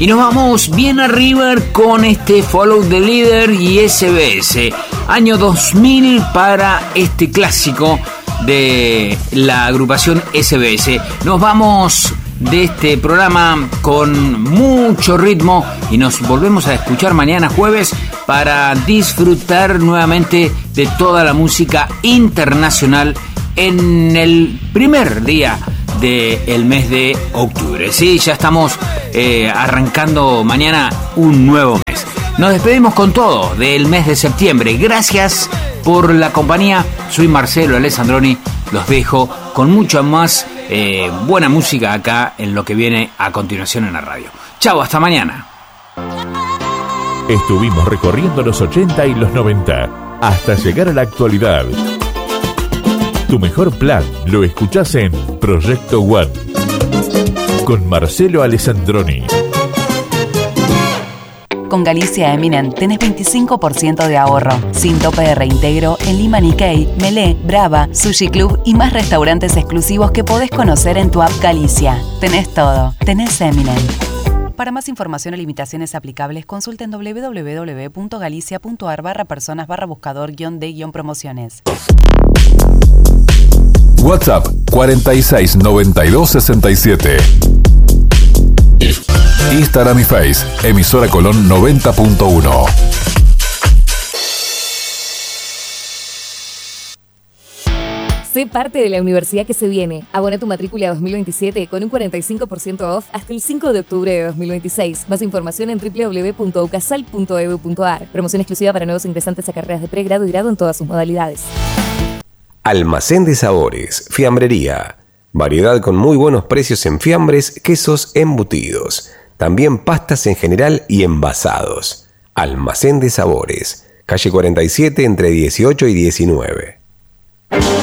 Y nos vamos bien arriba con este Follow the Leader y SBS. Año 2000 para este clásico de la agrupación SBS. Nos vamos de este programa con mucho ritmo y nos volvemos a escuchar mañana jueves para disfrutar nuevamente de toda la música internacional en el primer día del mes de octubre. Sí, ya estamos arrancando mañana un nuevo mes. Nos despedimos con todo del mes de septiembre. Gracias por la compañía. Soy Marcelo Alessandroni. Los dejo con mucha más buena música acá en lo que viene a continuación en la radio. Chau, hasta mañana. Estuvimos recorriendo los 80 y los 90 hasta llegar a la actualidad. Tu mejor plan lo escuchás en Proyecto One con Marcelo Alessandroni. Con Galicia Eminent tenés 25% de ahorro, sin tope de reintegro en Lima Nikkei, Melé, Brava, Sushi Club y más restaurantes exclusivos que podés conocer en tu app Galicia. Tenés todo, tenés Eminent. Para más información o limitaciones aplicables, consulten www.galicia.ar/personas/buscador-de-promociones. WhatsApp 46 92 67. Instagram y Face, emisora Colón 90.1. Sé parte de la universidad que se viene. Abona tu matrícula 2027 con un 45% off hasta el 5 de octubre de 2026. Más información en www.ucasal.edu.ar. Promoción exclusiva para nuevos ingresantes a carreras de pregrado y grado en todas sus modalidades. Almacén de Sabores, Fiambrería. Variedad con muy buenos precios en fiambres, quesos, embutidos. También pastas en general y envasados. Almacén de Sabores. Calle 47 entre 18 y 19.